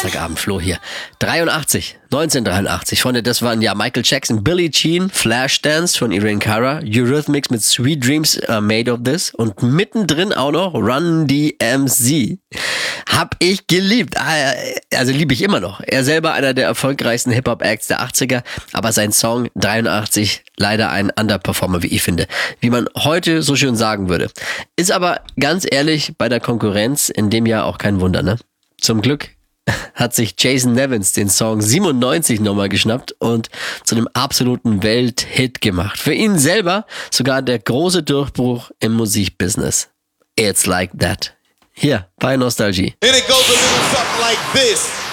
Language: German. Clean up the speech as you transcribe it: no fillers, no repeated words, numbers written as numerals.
Samstagabend, Flo hier. 1983. Freunde, das waren ja Michael Jackson, Billie Jean, Flashdance von Irene Cara, Eurythmics mit Sweet Dreams Are Made of This und mittendrin auch noch Run DMC. Hab ich geliebt. Also liebe ich immer noch. Er selber einer der erfolgreichsten Hip-Hop-Acts der 80er, aber sein Song 83 leider ein Underperformer, wie ich finde. Wie man heute so schön sagen würde. Ist aber ganz ehrlich bei der Konkurrenz in dem Jahr auch kein Wunder, ne? Zum Glück hat sich Jason Nevins den Song 97 nochmal geschnappt und zu einem absoluten Welthit gemacht. Für ihn selber sogar der große Durchbruch im Musikbusiness. It's Like That. Hier bei Nostalgie. And it goes a little something like this.